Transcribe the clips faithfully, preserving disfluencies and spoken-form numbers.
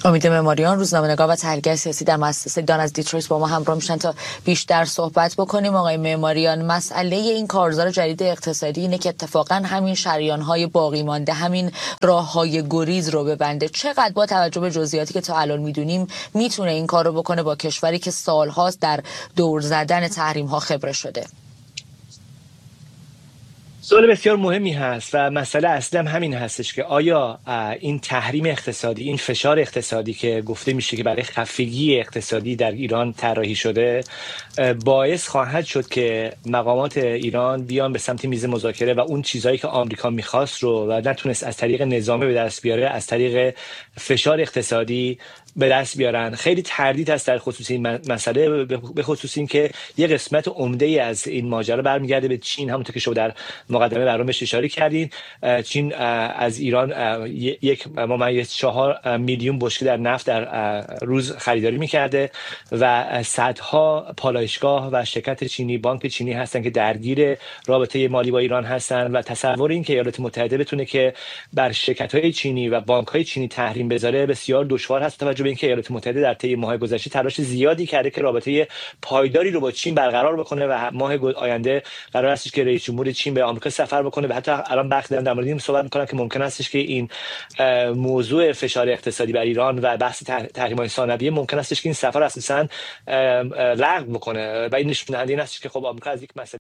امید معماریان، روزنامه‌نگار و تحلیلگر سیاسی در مؤسسه دان از دیترویت با ما همراه میشن تا بیشتر صحبت بکنیم. آقای معماریان، مسئله این کارزار جدید اقتصادی اینه که اتفاقا همین شریان‌های باقی مانده، همین راه‌های گریز رو ببنده. چقدر با توجه به جزئیاتی که تا الان میدونیم میتونه این کارو بکنه با کشوری که سال‌هاست در دور زدن تحریم‌ها خبره شده؟ سوال بسیار مهمی هست و مسئله اصلی هم همین هستش که آیا این تحریم اقتصادی، این فشار اقتصادی که گفته میشه که برای خفگی اقتصادی در ایران طراحی شده، باعث خواهد شد که مقامات ایران بیان به سمت میز مذاکره و اون چیزایی که آمریکا میخواست رو و نتونست از طریق نظامی به دست بیاره، از طریق فشار اقتصادی به دست بیارن. خیلی تردید هست در خصوص این مسئله، به خصوص این که یه قسمت عمده ای از این ماجرا برمیگرده به چین. همونطور که شما در مقدمه برنامه‌اش اشاره کردین، چین از ایران یک ممیز چهار میلیون بشکه در نفت در روز خریداری میکرده و صدها پالایشگاه و شرکت چینی، بانک چینی هستن که درگیر رابطه مالی با ایران هستن و تصور این که ایالات متحده بتونه که بر شرکت‌های چینی و بانک‌های چینی تحریم بذاره بسیار دشوار هست، توجه به اینکه ایالات متحده در طی ماه گذشته تلاش زیادی کرده که رابطه پایداری رو با چین برقرار بکنه و ماه آینده قرار است که رئیس جمهور چین به آمریکا سفر بکنه و حتی الان بحث دارن در مورد این صحبت می‌کنن که ممکن است که این موضوع فشار اقتصادی بر ایران و بحث تحریم‌های ثانویه ممکن است که این سفر اساساً لغو بکنه و این نشون دهنده این است که خب آمریکا از یک مسئله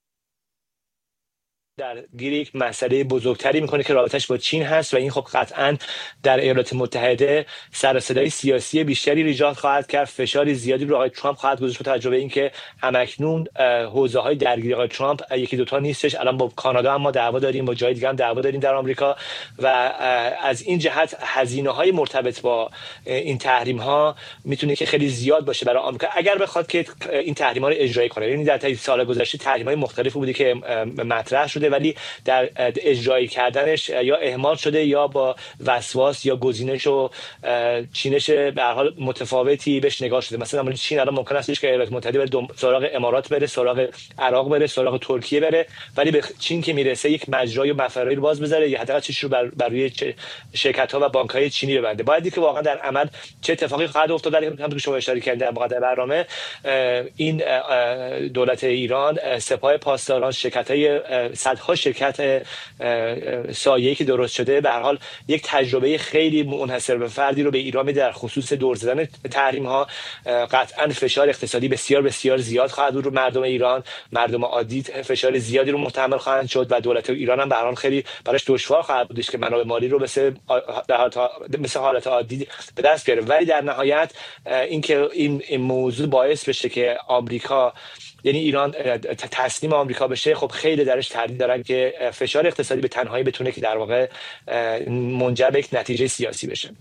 در گیر یک مسئله بزرگتری میکنه که رابطش با چین هست و این خب قطعاً در ایالات متحده سر و صدای سیاسی بیشتری ایجاد خواهد کرد، فشاری زیادی رو آقای ترامپ خواهد گذاشت با توجه به اینکه همکنون حوزه های درگیری آقای ترامپ یکی دوتا نیستش. الان با کانادا هم ما دعوا داریم، با جای دیگه هم دعوا داریم در آمریکا و از این جهت هزینه های مرتبط با این تحریم ها میتونه که خیلی زیاد باشه برای آمریکا اگر بخواد که این تحریم ها رو اجرایی کنه. یعنی در طی سال گذشته تحریم های مختلفی بوده که مطرح شده ولی در اجرایی کردنش یا اهمال شده یا با وسواس یا گزینش و چینش به هر حال متفاوتی بهش نگاه شده. مثلا در چین الان ممکن است که ایالات متحده بره سراغ امارات بره، سراغ عراق بره، سراغ ترکیه بره، ولی به چین که میرسه یک مجرای و مفرایی رو باز بذاره یا حداقل چیزی رو بر, بر روی شرکت ها و بانک های چینی ببنده. باید دید که واقعا در عمل چه اتفاقی خواهد افتاد. در همونطور که شما اشاره کردید در مقدمه برنامه، این دولت ایران، سپاه پاسداران، شرکت های صدها شرکت سایه‌ای که درست شده به هر حال یک تجربه خیلی منحصر به فردی رو به ایران میده در خصوص دور زدن تحریم ها. قطعا فشار اقتصادی بسیار بسیار زیاد خواهد بود رو مردم ایران، مردم عادی فشار زیادی رو محتمل خواهند شد و دولت ایران هم به هر حال خیلی براش دشوار خواهد بودش که منابع مالی رو مثل مثل حالت عادی به دست بیاره. ولی در نهایت اینکه این این موضوع باعث بشه که آمریکا، یعنی ایران، تسلیم آمریکا بشه، خب خیلی درش تردید دارن که فشار اقتصادی به تنهایی بتونه که در واقع منجر به یک نتیجه سیاسی بشه.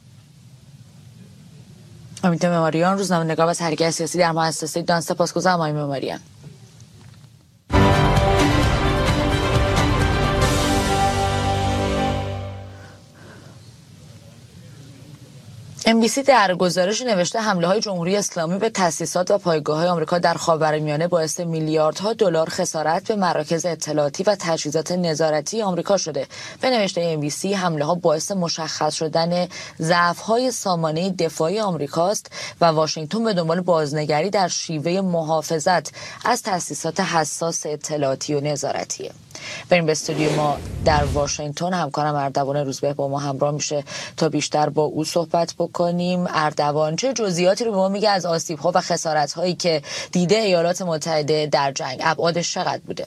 امید معماریان، روزنامه‌نگار و تحلیلگر سیاسی در مؤسسه دان. سپاسگزارم آقای معماریان. ام بی سی در گزارش نوشته حمله‌های جمهوری اسلامی به تأسیسات و پایگاه‌های آمریکا در خاورمیانه باعث میلیاردها دلار خسارت به مراکز اطلاعاتی و تجهیزات نظارتی آمریکا شده. به نوشته ام بی سی حمله‌ها باعث مشخص شدن ضعف‌های سامانه دفاعی آمریکاست و واشنگتن به دنبال بازنگری در شیوه محافظت از تأسیسات حساس اطلاعاتی و نظارتیه. بریم به استودیو ما در واشنگتن. همکارم اردوان روزبه با ما همراه میشه تا بیشتر با او صحبت بکنیم. اردوان، چه جزئیاتی رو به ما میگه از آسیب‌ها و خسارت‌هایی که دیده ایالات متحده در جنگ؟ ابعادش چقدر بوده؟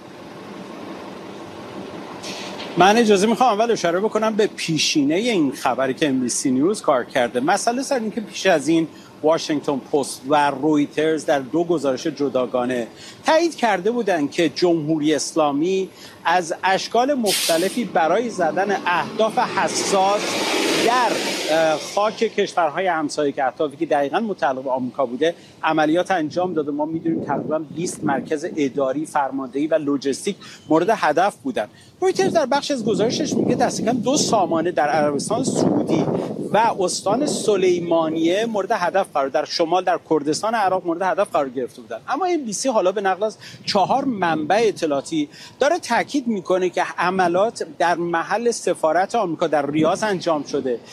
من اجازه میخوام اول اشاره بکنم به پیشینه این خبری که ام بی سی نیوز کار کرده. مسئله سر این که پیش از این واشنگتن پست و رویترز در دو گزارش جداگانه تایید کرده بودند که جمهوری اسلامی از اشکال مختلفی برای زدن اهداف حساس در خاک کشورهای همسایه که اهدافی که دقیقاً متعلق به آمریکا بوده عملیات انجام داده. ما میدونیم تقریباً بیست مرکز اداری، فرماندهی و لوجستیک مورد هدف بودن. رویترز در بخش از گزارشش میگه دست کم دو سامانه در عربستان سعودی و استان سلیمانیه مورد هدف قرار در شمال در کردستان عراق مورد هدف قرار گرفته بودن. اما ام بی سی حالا به نقل از چهار منبع اطلاعاتی داره تاکید میکنه که حملات در محل سفارت آمریکا در ریاض انجام شده، جایی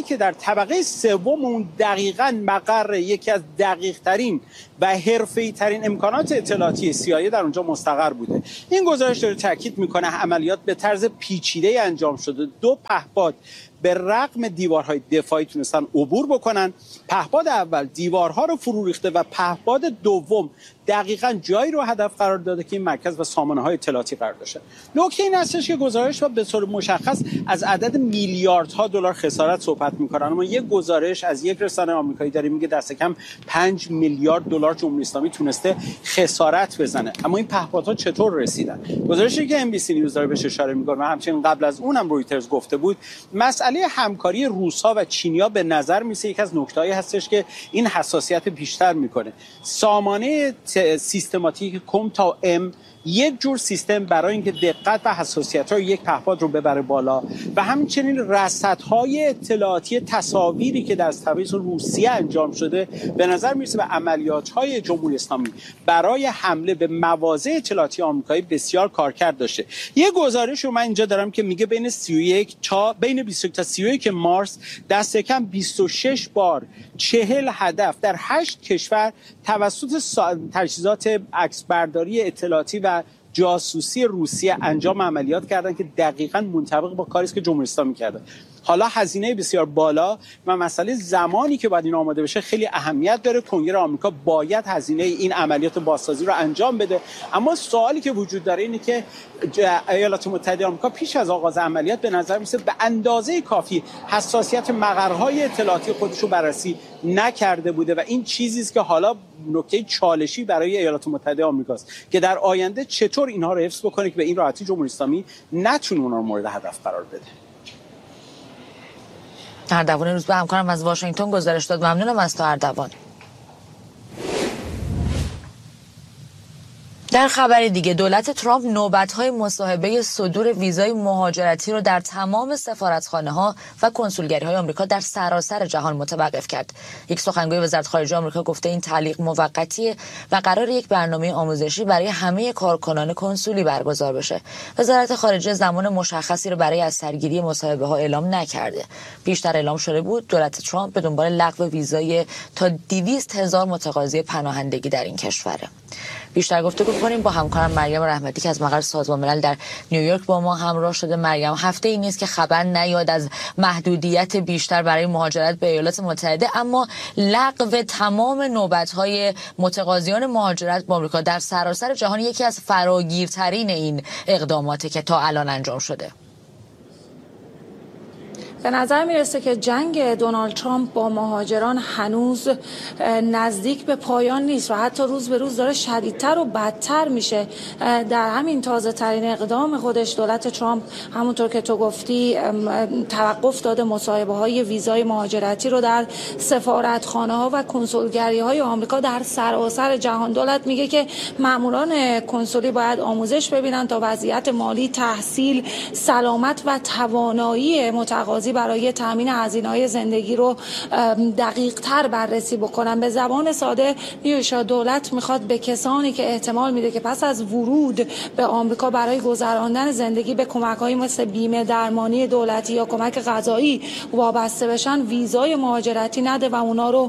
که در طبقه سوم اون دقیقاً مقر یکی از دقیق‌ترین و حرفه‌ای‌ترین امکانات اطلاعاتی سی آی ای در اونجا مستقر بوده. این گزارش داره تاکید میکنه عملیات به طرز پیچیده انجام شده. دو پهپاد به رغم دیوارهای دفاعی تونستن عبور بکنن. پهپاد اول دیوارها رو فرو ریخته و پهپاد دوم دقیقاً جایی رو هدف قرار داده که این مرکز و سامانه‌های اطلاعاتی قرار داشته. نکته این هستش که گزارش به طور مشخص از عدد میلیاردها دلار خسارت صحبت می‌کنن، اما یک گزارش از یک رسانه آمریکایی داره میگه دست کم پنج میلیارد دلار جمهوری اسلامی تونسته خسارت بزنه. اما این پهپادها چطور رسیدن؟ گزارشی که ام بی سی نیوز داره بهش اشاره می‌کنه و همچنین قبل از اونم رویترز گفته بود، مسئله همکاری روس‌ها و چینی‌ها به نظر میسه یک از نکته‌هایی هستش که این حساسیت بیشتر میکنه. سامانه سیستماتیک کم تا ام یک جور سیستم برای اینکه دقت و حساسیت‌های یک پهپاد رو ببره بالا و همچنین رصدهای اطلاعاتی تصاویری که در طبیعت روسیه انجام شده به نظر میرسه به عملیات‌های جمهوری اسلامی برای حمله به مواضع اطلاعاتی آمریکایی بسیار کارکرد داشته. یه گزارش رو من اینجا دارم که میگه بین سی و یک تا بین بیست و یک تا سی و یک مارس دست کم بیست و شش بار چهل هدف در هشت کشور توسط تجهیزات عکسبرداری اطلاعاتی و جاسوسی روسیه انجام عملیات کردن که دقیقاً منطبق با کاری است که جمهوری اسلامی کرده. حالا هزینه بسیار بالا و مسئله زمانی که باید این آماده بشه خیلی اهمیت داره. کنگره آمریکا باید هزینه این عملیات بازسازی رو انجام بده، اما سوالی که وجود داره اینه که ایالات متحده آمریکا پیش از آغاز عملیات به نظر میسه به اندازه کافی حساسیت مقرهای اطلاعاتی خودش رو بررسی نکرده بوده و این چیزی است که حالا نکته چالشی برای ایالات متحده آمریکاست که در آینده چطور اینها رو حفظ بکنه که به این راحتی جمهوری اسلامی نتونه اونها رو مورد هدف قرار بده. اردوان روز به همکارم از واشنگتن گزارش داد. ممنونم از تو اردوان. در خبر دیگه دولت ترامپ نوبت‌های مصاحبه صدور ویزای مهاجرتی رو در تمام سفارتخانه‌ها و کنسولگری‌های آمریکا در سراسر جهان متوقف کرد. یک سخنگوی وزارت خارجه آمریکا گفته این تعلیق موقتیه و قرار یک برنامه آموزشی برای همه کارکنان کنسولی برگزار بشه. وزارت خارجه زمان مشخصی رو برای از سرگیری مصاحبه‌ها اعلام نکرده. بیشتر اعلام شده بود دولت ترامپ به دنبال لغو ویزای تا دویست هزار متقاضی پناهندگی در این کشوره. بیشتر گفتگو کنیم با همکارم مریم رحمتی که از مقر سازمان ملل در نیویورک با ما همراه شده. مریم، هفته این نیست که خبر نیاد از محدودیت بیشتر برای مهاجرت به ایالات متحده، اما لغو تمام نوبت‌های متقاضیان مهاجرت به آمریکا در سراسر جهان یکی از فراگیرترین این اقداماتی که تا الان انجام شده. به نظر میرسه که جنگ دونالد ترامپ با مهاجران هنوز نزدیک به پایان نیست و حتی روز به روز داره شدیدتر و بدتر میشه. در همین تازه ترین اقدام خودش دولت ترامپ همونطور که تو گفتی توقف داده مصاحبه های ویزای مهاجرتی رو در سفارتخانه ها و کنسولگری های آمریکا در سراسر جهان. دولت میگه که ماموران کنسولی باید آموزش ببینن تا وضعیت مالی، تحصیل، سلامت و توانایی متقاضی برای تامین هزینه‌های زندگی رو دقیق تر بررسی بکنن. به زبان ساده دولت میخواد به کسانی که احتمال میده که پس از ورود به آمریکا برای گذراندن زندگی به کمک‌هایی مثل بیمه درمانی دولتی یا کمک غذایی وابسته بشن ویزای مهاجرتی نده و اونا رو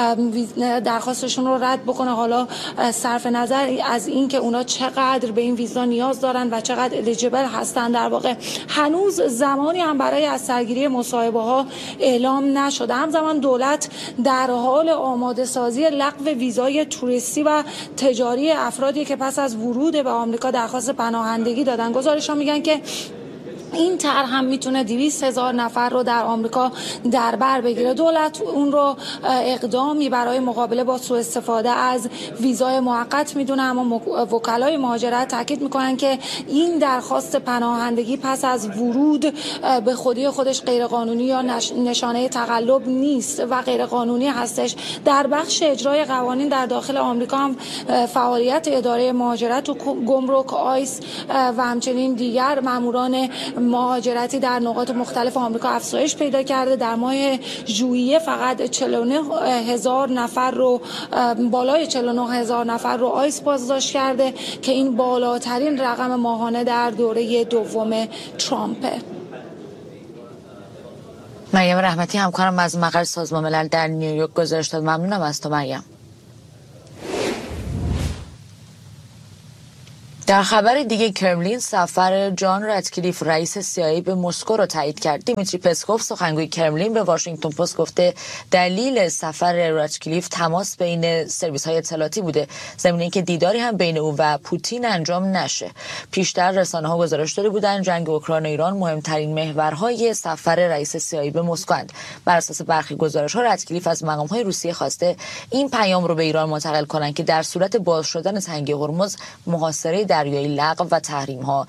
درخواستشون رو رد بکنه. حالا صرف نظر از این که اونا چقدر به این ویزا نیاز دارن و چقدر الیجیبل هستن، در واقع هنوز زمانی هم برای از سرگیری مصاحبه ها اعلام نشده. همزمان دولت در حال آماده سازی لغو ویزای توریستی و تجاری افرادی که پس از ورود به آمریکا درخواست پناهندگی دادن. گزارش‌ها میگن که این طرح هم میتونه دویست هزار نفر رو در آمریکا در بر بگیره. دولت اون رو اقدامی برای مقابله با سوء استفاده از ویزای موقت میدونه، اما وکلای مهاجرت تاکید میکنن که این درخواست پناهندگی پس از ورود به خودی خودش غیرقانونی یا نشانه تقلب نیست و غیرقانونی هستش. در بخش اجرای قوانین در داخل آمریکا هم فعالیت اداره مهاجرت و گمرک، آیس و همچنین دیگر ماموران مهاجرتی در نقاط مختلف آمریکا افزایش پیدا کرده. در ماه ژوئیه فقط چهل و نه هزار نفر رو بالای چهل و نه هزار نفر رو آیس بازداشت کرده که این بالاترین رقم ماهانه در دوره دوم ترامپه. مریم رحمتی همکارم از مقر سازمان ملل در نیویورک گزارش داد. ممنونم از تو مریم. در خبر دیگه کرملین سفر جان راتکلیف رئیس سی آی ای به مسکو را تایید کرد. دیمیتری پسکوف سخنگوی کرملین به واشنگتن پست گفته دلیل سفر راتکلیف تماس بین سرویس‌های اطلاعاتی بوده، ضمن اینکه دیداری هم بین او و پوتین انجام نشه. پیشتر رسانه‌ها گزارش داده بودند جنگ اوکراین و ایران مهمترین محورهای سفر رئیس سی آی ای به مسکو اند. بر اساس برخی گزارش‌ها راتکلیف از مقام‌های روسیه خواسته این پیام رو به ایران منتقل کنند که در صورت باز شدن تنگه هرمز محاصره دریایی لغو و تحریم ها